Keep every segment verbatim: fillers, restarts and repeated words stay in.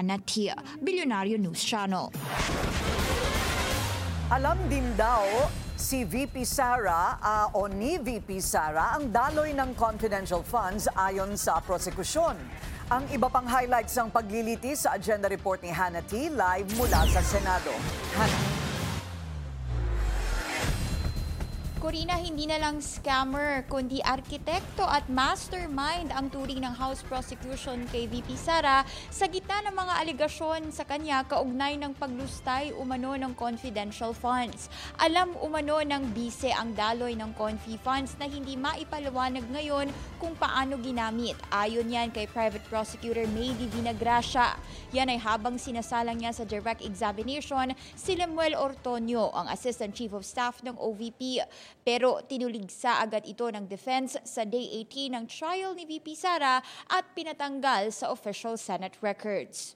Hannah T, Bilyonaryo News Channel. Alam din daw si V P Sara uh, o ni V P Sara ang daloy ng confidential funds ayon sa prosekusyon. Ang iba pang highlights ng paglilitis sa agenda report ni Hannah T live mula sa Senado. Hannah. Corina, hindi na lang scammer, kundi arkitekto at mastermind ang turing ng House Prosecution kay V P Sara sa gitna ng mga aligasyon sa kanya kaugnay ng paglustay umano ng confidential funds. Alam umano ng bise ang daloy ng confi funds na hindi maipaliwanag ngayon kung paano ginamit. Ayon yan kay Private Prosecutor May Divina Gracia. Yan ay habang sinasalang niya sa direct examination si Lemuel Ortonio, ang Assistant Chief of Staff ng O V P. Pero tinuligsa agad ito ng defense sa Day eighteen ng trial ni V P Sara at pinatanggal sa official Senate records.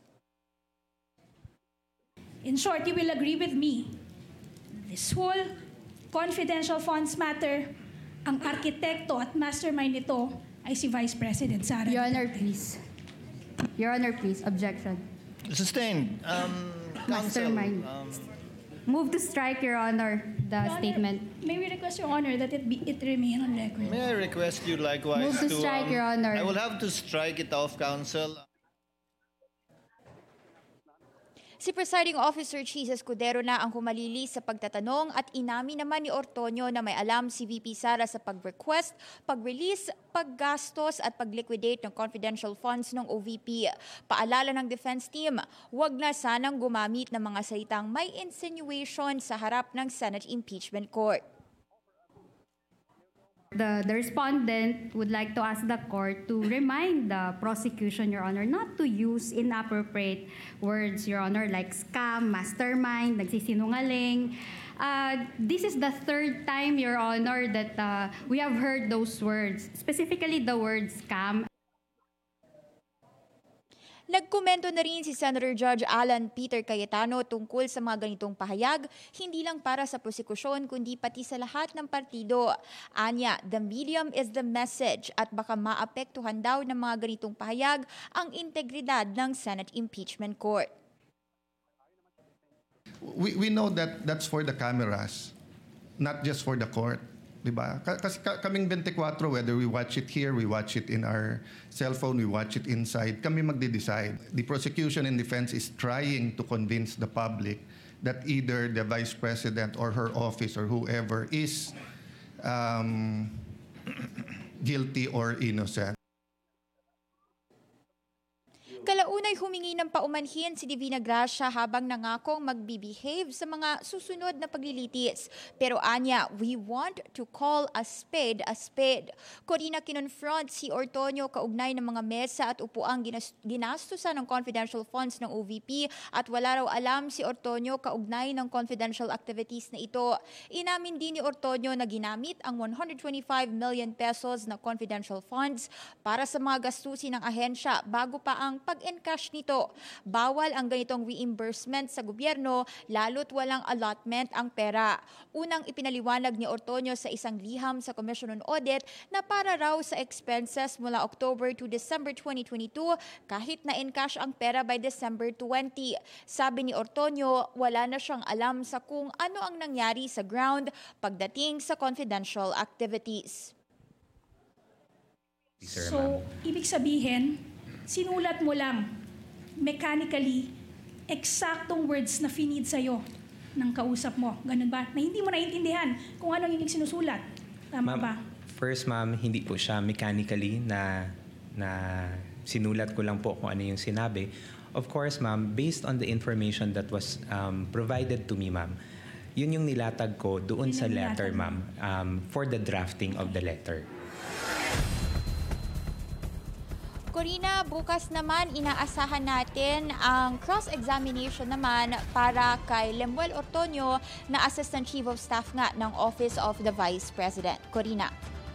In short, you will agree with me. This whole confidential funds matter, ang arkitekto at mastermind nito ay si Vice President Sara. Your Honor, please. Your Honor, please. Objection. Sustained. Um, counsel, Mastermind. um, Move to strike, Your Honor, the Your statement. Honor, may we request, Your Honor, that it be it remain on record? May I request you likewise Move to strike, Your Honor. I will have to strike it off, counsel. Si Presiding Officer Cheese Escudero na ang humalili sa pagtatanong at inamin naman ni Ortonio na may alam si V P Sara sa pag-request, pag-release, paggastos at pag-liquidate ng confidential funds ng O V P. Paalala ng defense team, huwag na sanang gumamit ng mga salitang may insinuation sa harap ng Senate Impeachment Court. The, the respondent would like to ask the court to remind the prosecution, Your Honor, not to use inappropriate words, Your Honor, like scam, mastermind, nagsisinungaling. Uh, this is the third time, Your Honor, that uh, we have heard those words, specifically the word scam. Nagkomento na rin si Senator Judge Alan Peter Cayetano tungkol sa mga ganitong pahayag, hindi lang para sa prosekusyon kundi pati sa lahat ng partido. Anya, the medium is the message at baka maapektuhan daw ng mga ganitong pahayag ang integridad ng Senate Impeachment Court. We, we know that that's for the cameras, not just for the court. Diba? Kasi kaming twenty-four, whether we watch it here, we watch it in our cell phone, we watch it inside, kami magde-decide. The prosecution and defense is trying to convince the public that either the Vice President or her office or whoever is um, guilty or innocent. Kalaunay humingi ng paumanhin si Divina Gracia habang nangakong magbibehave sa mga susunod na paglilitis. Pero anya, we want to call a spade a spade. Corina, kinonfront si Ortonio kaugnay ng mga mesa at upuang ginastusan ng confidential funds ng O V P at wala raw alam si Ortonio kaugnay ng confidential activities na ito. Inamin din ni Ortonio na ginamit ang one hundred twenty-five million pesos na confidential funds para sa mga gastusin ng ahensya bago pa ang pag-encash nito. Bawal ang ganitong reimbursement sa gobyerno lalo't walang allotment ang pera. Unang ipinaliwanag ni Ortonio sa isang liham sa Commission on Audit na para raw sa expenses mula October to December twenty twenty-two kahit na-encash ang pera by December twentieth. Sabi ni Ortonio, wala na siyang alam sa kung ano ang nangyari sa ground pagdating sa confidential activities. So, ibig sabihin, sinulat mo lang, mechanically, eksaktong words na finid sa'yo ng kausap mo. Ganun ba? Na hindi mo naintindihan kung ano yung sinusulat. Tama ba? First, ma'am, hindi po siya mechanically na, na sinulat ko lang po kung ano yung sinabi. Of course, ma'am, based on the information that was um, provided to me, ma'am, yun yung nilatag ko doon Yun sa yung letter, nilatag. ma'am, um, for the drafting of the letter. Corina, bukas naman inaasahan natin ang cross-examination naman para kay Lemuel Ortonio na Assistant Chief of Staff nga ng Office of the Vice President. Corina.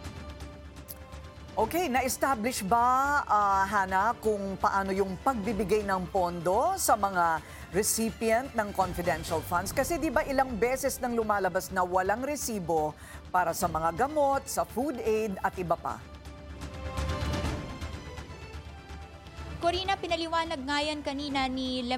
Okay, na-establish ba, uh, Hannah, kung paano yung pagbibigay ng pondo sa mga recipient ng confidential funds? Kasi di ba ilang beses nang lumalabas na walang resibo para sa mga gamot, sa food aid at iba pa? Corina, pinaliwanag nga yan kanina ni